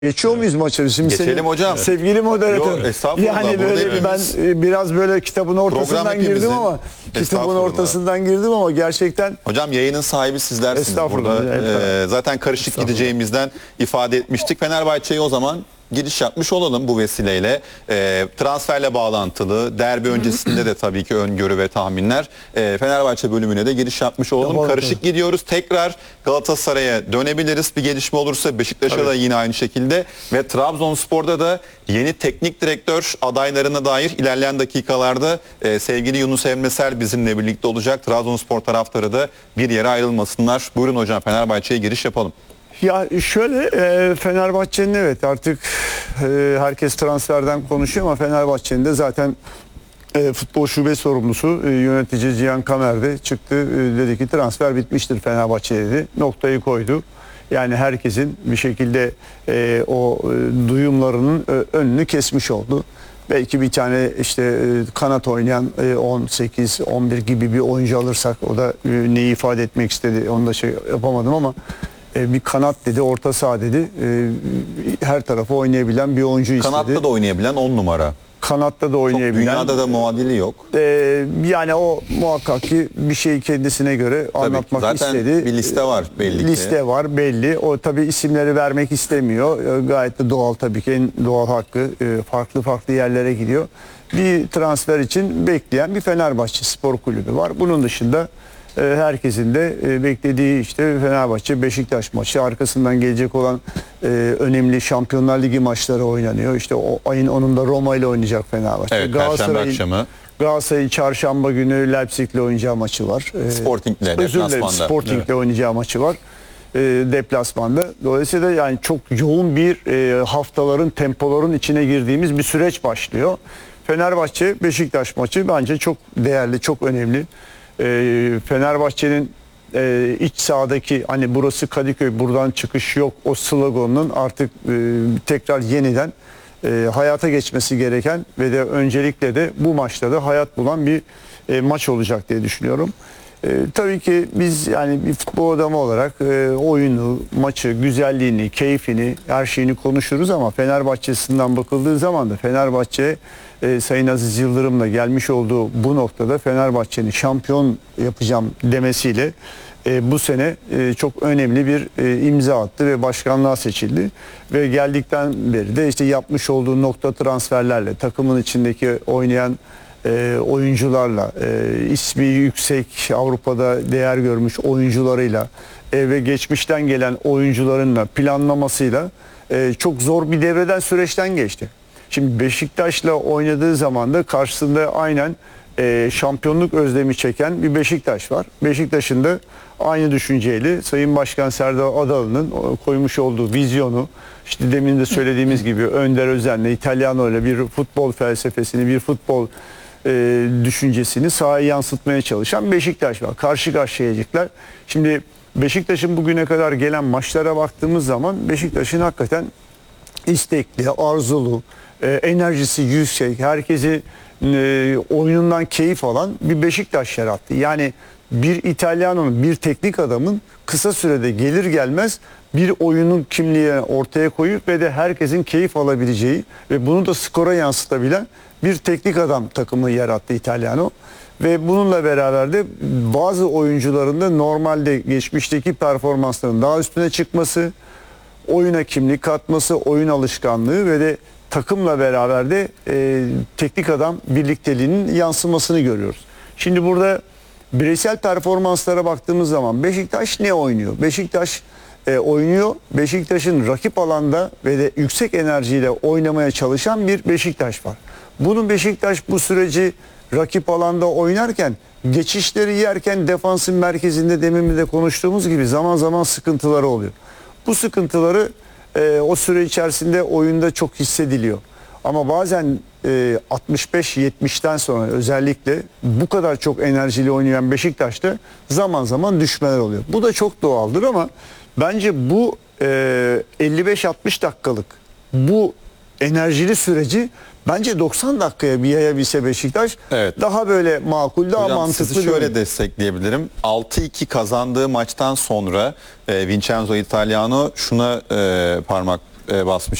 Geçiyor muyuz maça? Şimdi Geçelim senin hocam. sevgili moderatör. Yok, estağfurullah, Yani böyle buradayız. ben biraz böyle kitabın ortasından hepimizin. girdim ama kitabın ortasından girdim ama gerçekten Hocam yayının sahibi sizlersiniz. Estağfurullah. Burada zaten karışık gideceğimizden ifade etmiştik. Fenerbahçe'ye o zaman giriş yapmış olalım bu vesileyle. Transferle bağlantılı, derbi öncesinde de tabii ki öngörü ve tahminler. Fenerbahçe bölümüne de giriş yapmış olalım. Tamam, karışık gidiyoruz. Tekrar Galatasaray'a dönebiliriz. Bir gelişme olursa Beşiktaş'a da yine aynı şekilde. Ve Trabzonspor'da da yeni teknik direktör adaylarına dair ilerleyen dakikalarda sevgili Yunus Emre bizimle birlikte olacak. Trabzonspor taraftarı da bir yere ayrılmasınlar. Buyurun hocam, Fenerbahçe'ye giriş yapalım. ya şöyle Fenerbahçe'nin evet artık herkes transferden konuşuyor ama Fenerbahçe'nin de zaten futbol şube sorumlusu yönetici Cihan Kamer de çıktı, dedi ki transfer bitmiştir Fenerbahçe dedi. Noktayı koydu. Yani herkesin bir şekilde o duyumlarının önünü kesmiş oldu. Belki bir tane işte kanat oynayan 18-11 gibi bir oyuncu alırsak, o da neyi ifade etmek istedi onu da şey yapamadım ama bir kanat dedi, orta saha dedi, her tarafa oynayabilen bir oyuncu istedi. Kanatta da oynayabilen 10 numara. Kanatta da oynayabilen. Çok dünyada da muadili yok. Yani o muhakkak ki bir şeyi kendisine göre anlatmak zaten istedi. bir liste var belli ki. Liste var belli. O tabii isimleri vermek istemiyor. Gayet de doğal, tabii ki en doğal hakkı. Farklı farklı yerlere gidiyor. Bir transfer için bekleyen bir Fenerbahçe Spor Kulübü var. Bunun dışında herkesin de beklediği işte Fenerbahçe Beşiktaş maçı, arkasından gelecek olan önemli Şampiyonlar Ligi maçları oynanıyor. İşte o ayın 10'unda Roma ile oynayacak Fenerbahçe. Evet, Perşembe akşamı. Galatasaray'ın çarşamba günü Leipzig'le oynayacağı maçı var. Sporting'le deplasmanda. Sporting'le oynayacağı maçı var. Deplasmanda. Dolayısıyla yani çok yoğun bir haftaların, tempoların içine girdiğimiz bir süreç başlıyor. Fenerbahçe Beşiktaş maçı bence çok değerli, çok önemli. Fenerbahçe'nin iç sahadaki hani burası Kadıköy, buradan çıkış yok o sloganının artık tekrar yeniden hayata geçmesi gereken ve de öncelikle de bu maçta da hayat bulan bir maç olacak diye düşünüyorum. Tabii ki biz yani bir futbol adamı olarak oyunu, maçı, güzelliğini, keyfini, her şeyini konuşuruz ama Fenerbahçe'sinden bakıldığı zaman da Fenerbahçe Sayın Aziz Yıldırım'la gelmiş olduğu bu noktada Fenerbahçe'nin şampiyon yapacağım demesiyle bu sene çok önemli bir imza attı ve başkanlığa seçildi. Ve geldikten beri de işte yapmış olduğu nokta transferlerle, takımın içindeki oynayan oyuncularla, ismi yüksek, Avrupa'da değer görmüş oyuncularıyla ve geçmişten gelen oyuncularınla, planlamasıyla çok zor bir devreden, süreçten geçti. Şimdi Beşiktaş'la oynadığı zaman da karşısında aynen şampiyonluk özlemi çeken bir Beşiktaş var. Beşiktaş'ın da aynı düşünceyle Sayın Başkan Serdar Adalı'nın koymuş olduğu vizyonu, işte demin de söylediğimiz gibi Önder Özen'le, İtalyano ile bir futbol felsefesini, bir futbol düşüncesini sahaya yansıtmaya çalışan Beşiktaş var. Karşı karşıyayacaklar. Şimdi Beşiktaş'ın bugüne kadar gelen maçlara baktığımız zaman Beşiktaş'ın hakikaten istekli, arzulu, enerjisi yüksek, herkesi oyunundan keyif alan bir Beşiktaş yarattı. Yani bir İtalyanonun, bir teknik adamın kısa sürede gelir gelmez bir oyunun kimliğini ortaya koyup ve de herkesin keyif alabileceği ve bunu da skora yansıtabilen bir teknik adam takımı yarattı İtalyano. Ve bununla beraber de bazı oyuncuların da normalde geçmişteki performansların daha üstüne çıkması, oyuna kimlik katması, oyun alışkanlığı ve de takımla beraber de teknik adam birlikteliğinin yansımasını görüyoruz. Şimdi burada bireysel performanslara baktığımız zaman Beşiktaş ne oynuyor? Beşiktaş oynuyor. Beşiktaş'ın rakip alanda ve de yüksek enerjiyle oynamaya çalışan bir Beşiktaş var. Bunun Beşiktaş bu süreci rakip alanda oynarken, geçişleri yerken defansın merkezinde demin de konuştuğumuz gibi zaman zaman sıkıntıları oluyor. Bu sıkıntıları o süre içerisinde oyunda çok hissediliyor. Ama bazen 65-70'ten sonra özellikle bu kadar çok enerjili oynayan Beşiktaş'ta zaman zaman düşmeler oluyor. Bu da çok doğaldır ama bence bu 55-60 dakikalık bu enerjili süreci bence 90 dakikaya bir yayabilse Beşiktaş daha böyle makul, daha mantıklı. Sizi şöyle destekleyebilirim. 6-2 kazandığı maçtan sonra Vincenzo Italiano şuna parmak basmış.